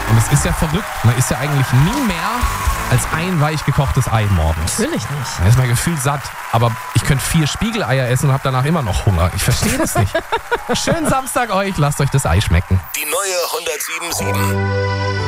Und es ist ja verrückt. Man isst ja eigentlich nie mehr als ein weich gekochtes Ei morgens. Natürlich nicht. Da ist mein Gefühl satt. Aber ich könnte 4 Spiegeleier essen und habe danach immer noch Hunger. Ich verstehe das nicht. Schönen Samstag euch. Lasst euch das Ei schmecken. Die neue 107.7.